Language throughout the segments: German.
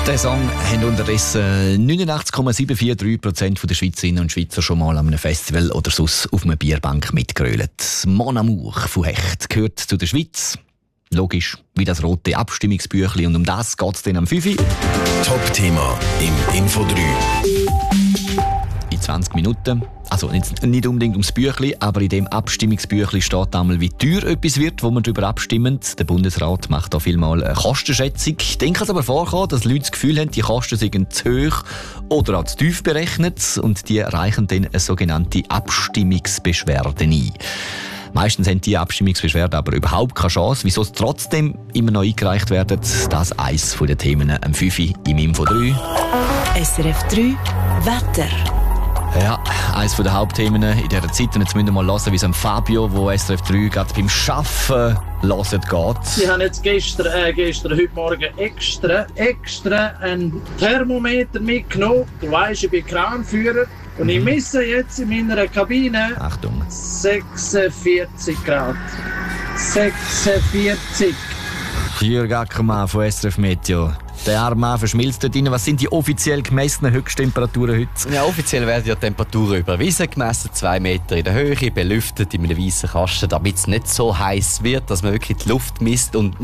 Den Song haben unterdessen 89,743% der Schweizerinnen und Schweizer schon mal an einem Festival oder sonst auf einer Bierbank mitgerölt. Mon Amour von Hecht gehört zu der Schweiz. Logisch, wie das rote Abstimmungsbüchli. Und um das geht es dann am 5 Uhr. Top-Thema im Info 3. In 20 Minuten. Also nicht unbedingt ums Büchli, aber in dem Abstimmungsbüchli steht einmal, wie teuer etwas wird, wo man darüber abstimmen. Der Bundesrat macht da vielmal eine Kostenschätzung. Ich denke es aber vorkommen, dass Leute das Gefühl haben, die Kosten seien zu hoch oder auch zu tief berechnet und die reichen dann eine sogenannte Abstimmungsbeschwerde ein. Meistens haben die Abstimmungsbeschwerden aber überhaupt keine Chance. Wieso es trotzdem immer noch eingereicht werden, das ist eines der Themen am 5 Uhr im Info 3. SRF 3 Wetter. Ja, eines der Hauptthemen in dieser Zeit. Und jetzt müssen wir mal hören, wie es Fabio, der SRF 3 gerade beim Arbeiten hört, geht. Ich habe jetzt gestern heute Morgen extra einen Thermometer mitgenommen. Du weisst, ich bin Kranführer. Und ich messe jetzt in meiner Kabine Achtung. 46 Grad. 46. Jürg Ackermann von SRF Meteo. Der arme Mann verschmilzt dort rein. Was sind die offiziell gemessenen Höchsttemperaturen heute? Ja, offiziell werden ja Temperaturen überwiesen, gemessen 2 Meter in der Höhe, belüftet in einem weißen Kasten, damit es nicht so heiß wird, dass man wirklich die Luft misst. Und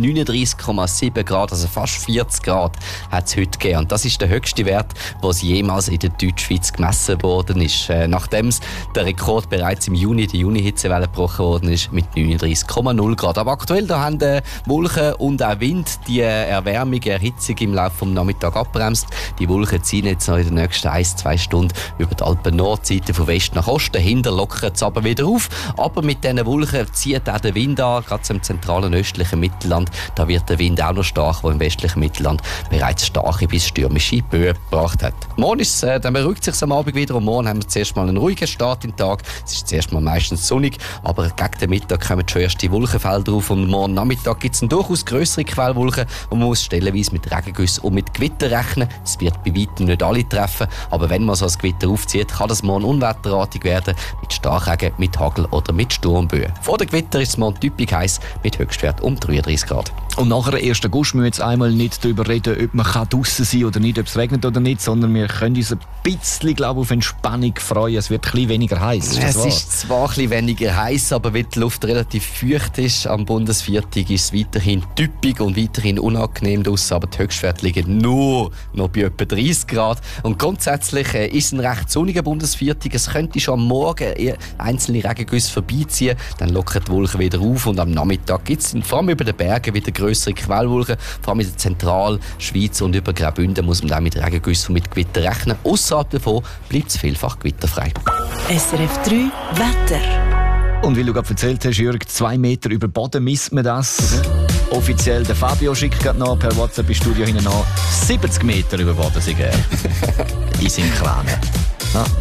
39,7 Grad, also fast 40 Grad, hat es heute gegeben. Und das ist der höchste Wert, der jemals in der Deutschschweiz gemessen worden ist. Nachdem der Rekord bereits im Juni, die Juni-Hitzewelle gebrochen worden ist, mit 39,0 Grad. Aber aktuell da haben Wolken und auch Wind die Erwärmung, Erhitzung im Laufe des Nachmittags abbremst. Die Wolken ziehen jetzt noch in den nächsten 1-2 Stunden über die Alpen-Nordseite von West nach Osten. Hinter lockern es aber wieder auf. Aber mit diesen Wolken zieht auch der Wind an, gerade im zentralen östlichen Mittelland. Da wird der Wind auch noch stark, der im westlichen Mittelland bereits starke bis stürmische Böen gebracht hat. Morgen dann beruhigt sich am Abend wieder und morgen haben wir zuerst mal einen ruhigen Start im Tag. Es ist zuerst mal meistens sonnig, aber gegen den Mittag kommen schon erste Wolkenfelder auf und morgen Nachmittag gibt es durchaus grössere Quellwolken und man muss stellenweise mit Regengüssen und mit Gewitter rechnen. Es wird bei weitem nicht alle treffen, aber wenn man so ein Gewitter aufzieht, kann das morgen unwetterartig werden, mit Starkregen, mit Hagel oder mit Sturmböen. Vor dem Gewitter ist es morgen typisch heiß, mit Höchstwert um 33 Grad. Und nach der 1. August müssen wir jetzt einmal nicht darüber reden, ob man draussen sein kann oder nicht, ob es regnet oder nicht, sondern wir können uns ein bisschen, glaube ich, auf Entspannung freuen. Es wird ein bisschen weniger heiß. Es ist zwar ein bisschen weniger heiß, aber weil die Luft relativ feucht ist am Bundesviertel, ist es weiterhin typisch und weiterhin unangenehm draussen, aber die Höchstwerte liegen nur noch bei etwa 30 Grad. Und grundsätzlich ist es ein recht sonniger Bundesviertel. Es könnte schon am Morgen einzelne Regengüsse vorbeiziehen, dann lockern die Wolken wieder auf und am Nachmittag gibt es vor allem über den Bergen wieder grössere Quellwolken, vor allem in der Zentralschweiz und über Graubünden muss man dann mit Regengüssen und mit Gewitter rechnen. Außerhalb davon bleibt es vielfach gewitterfrei. SRF 3 Wetter. Und wie du gerade erzählt hast, Jürg, 2 Meter über Boden misst man das. Offiziell, der Fabio schickt gerade noch per WhatsApp ins Studio hinein 70 Meter über Boden sind in seinem Kranen. Ja,